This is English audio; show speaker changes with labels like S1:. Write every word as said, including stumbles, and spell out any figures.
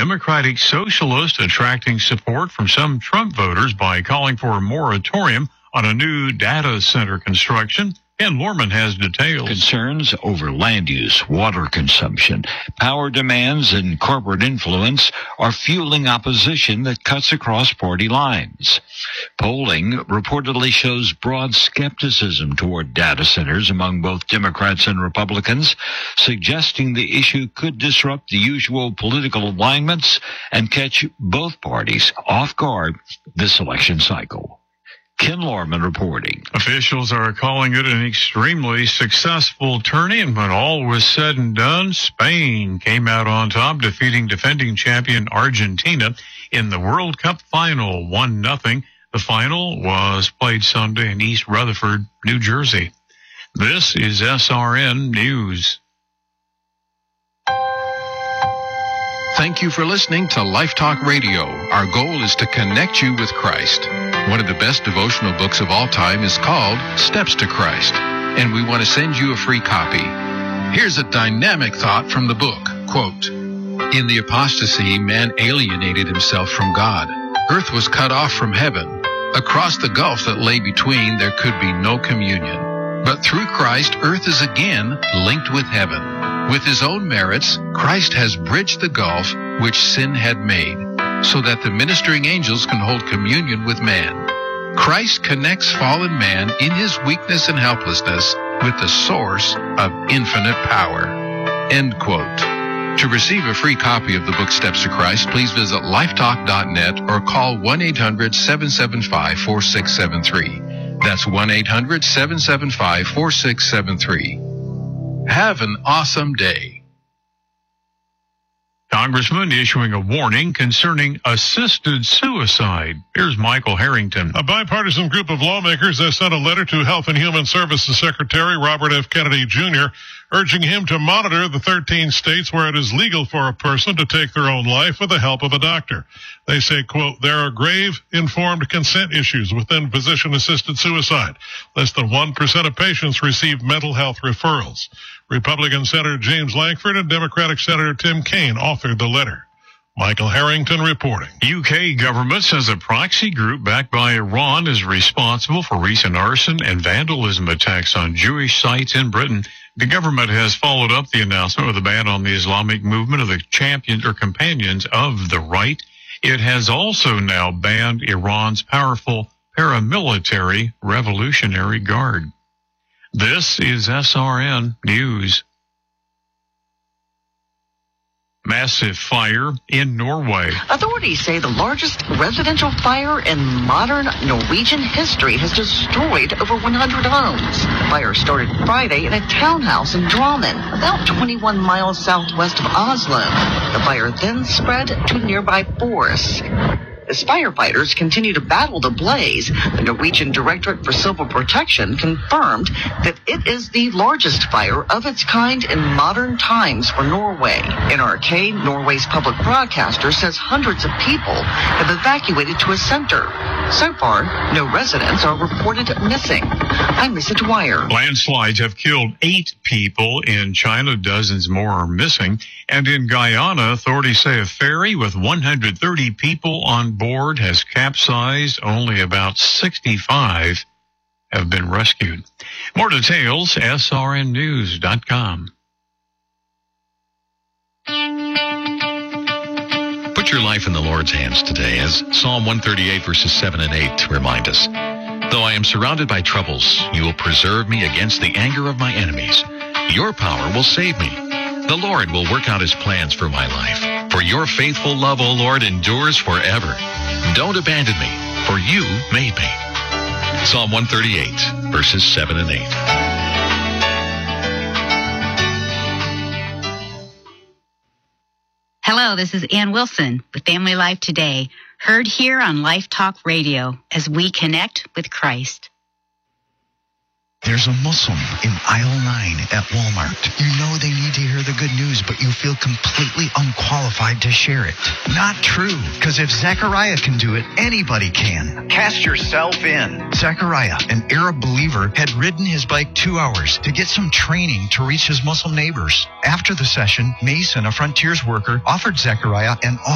S1: Democratic Socialist attracting support from some Trump voters by calling for a moratorium on a new data center construction. Ken Lorman has details.
S2: Concerns over land use, water consumption, power demands, and corporate influence are fueling opposition that cuts across party lines. Polling reportedly shows broad skepticism toward data centers among both Democrats and Republicans, suggesting the issue could disrupt the usual political alignments and catch both parties off guard this election cycle. Ken Lorman reporting.
S1: Officials are calling it an extremely successful tourney, and when all was said and done, Spain came out on top, defeating defending champion Argentina in the World Cup final, one nothing. The final was played Sunday in East Rutherford, New Jersey. This is S R N News.
S3: Thank you for listening to Life Talk Radio. Our goal is to connect you with Christ. One of the best devotional books of all time is called Steps to Christ, and we want to send you a free copy. Here's a dynamic thought from the book. Quote, "In the apostasy, man alienated himself from God. Earth was cut off from heaven. Across the gulf that lay between, there could be no communion. But through Christ, earth is again linked with heaven. With his own merits, Christ has bridged the gulf which sin had made, so that the ministering angels can hold communion with man. Christ connects fallen man in his weakness and helplessness with the source of infinite power." End quote. To receive a free copy of the book Steps to Christ, please visit lifetalk dot net or call one eight hundred seven seven five four six seven three. That's one eight hundred seven seven five four six seven three. Have an awesome day.
S1: Congressman issuing a warning concerning assisted suicide. Here's Michael Harrington.
S4: A bipartisan group of lawmakers has sent a letter to Health and Human Services Secretary Robert F. Kennedy Junior, urging him to monitor the thirteen states where it is legal for a person to take their own life with the help of a doctor. They say, quote, "There are grave informed consent issues within physician-assisted suicide. Less than one percent of patients receive mental health referrals." Republican Senator James Lankford and Democratic Senator Tim Kaine authored the letter. Michael Harrington reporting.
S1: U K government says a proxy group backed by Iran is responsible for recent arson and vandalism attacks on Jewish sites in Britain. The government has followed up the announcement with a ban on the Islamic movement of the champions or companions of the right. It has also now banned Iran's powerful paramilitary Revolutionary Guard. This is S R N News. Massive fire in Norway.
S5: Authorities say the largest residential fire in modern Norwegian history has destroyed over one hundred homes. The fire started Friday in a townhouse in Drammen, about twenty-one miles southwest of Oslo. The fire then spread to nearby forests. As firefighters continue to battle the blaze, the Norwegian Directorate for Civil Protection confirmed that it is the largest fire of its kind in modern times for Norway. N R K, Norway's public broadcaster, says hundreds of people have evacuated to a center. So far, no residents are reported missing. I'm Lisa Dwyer.
S1: Landslides have killed eight people in China. Dozens more are missing. And in Guyana, authorities say a ferry with one hundred thirty people on board has capsized. Only about sixty-five have been rescued. More details, S R N news dot com.
S6: Put your life in the Lord's hands today, as Psalm one thirty-eight verses seven and eight remind us. Though I am surrounded by troubles, you will preserve me against the anger of my enemies. Your power will save me. The Lord will work out his plans for my life. For your faithful love, O Lord, endures forever. Don't abandon me, for you made me. Psalm one thirty-eight, verses seven and eight.
S7: Hello, this is Ann Wilson with Family Life Today, heard here on Life Talk Radio as we connect with Christ.
S8: There's a Muslim in aisle nine at Walmart. You know they need to hear the good news, but you feel completely unqualified to share it. Not true, because if Zechariah can do it, anybody can. Cast yourself in. Zechariah, an Arab believer, had ridden his bike two hours to get some training to reach his Muslim neighbors. After the session, Mason, a Frontiers worker, offered Zechariah an